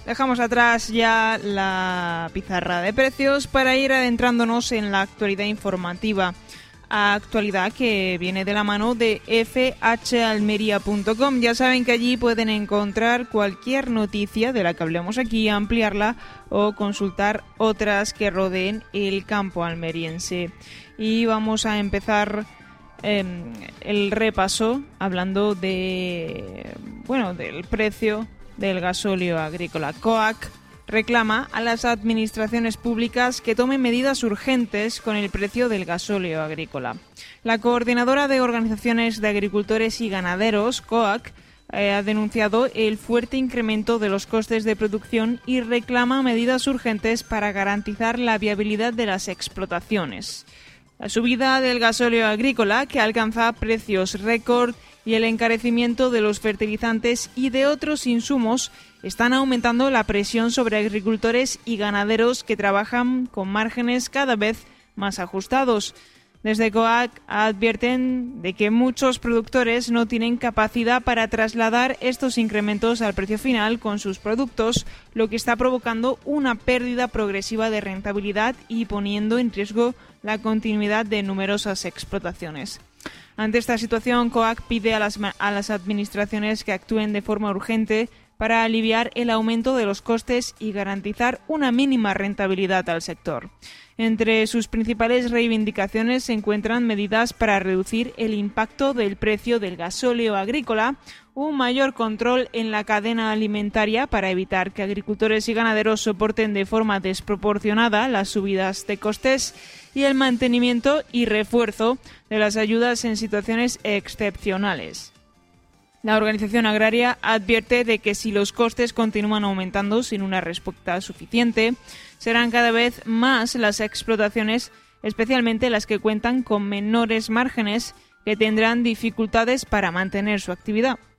Dejamos atrás ya la pizarra de precios para ir adentrándonos en la actualidad informativa. Actualidad que viene de la mano de fhalmería.com. Ya saben que allí pueden encontrar cualquier noticia de la que hablemos aquí, ampliarla o consultar otras que rodeen el campo almeriense. Y vamos a empezar el repaso hablando del precio del gasóleo agrícola. COAG reclama a las administraciones públicas que tomen medidas urgentes con el precio del gasóleo agrícola. La coordinadora de organizaciones de agricultores y ganaderos, COAG, ha denunciado el fuerte incremento de los costes de producción y reclama medidas urgentes para garantizar la viabilidad de las explotaciones. La subida del gasóleo agrícola, que alcanza precios récord, y el encarecimiento de los fertilizantes y de otros insumos están aumentando la presión sobre agricultores y ganaderos que trabajan con márgenes cada vez más ajustados. Desde COAG advierten de que muchos productores no tienen capacidad para trasladar estos incrementos al precio final con sus productos, lo que está provocando una pérdida progresiva de rentabilidad y poniendo en riesgo la continuidad de numerosas explotaciones. Ante esta situación, COAG pide a las administraciones que actúen de forma urgente para aliviar el aumento de los costes y garantizar una mínima rentabilidad al sector. Entre sus principales reivindicaciones se encuentran medidas para reducir el impacto del precio del gasóleo agrícola, un mayor control en la cadena alimentaria para evitar que agricultores y ganaderos soporten de forma desproporcionada las subidas de costes y el mantenimiento y refuerzo de las ayudas en situaciones excepcionales. La organización agraria advierte de que si los costes continúan aumentando sin una respuesta suficiente, serán cada vez más las explotaciones, especialmente las que cuentan con menores márgenes, que tendrán dificultades para mantener su actividad.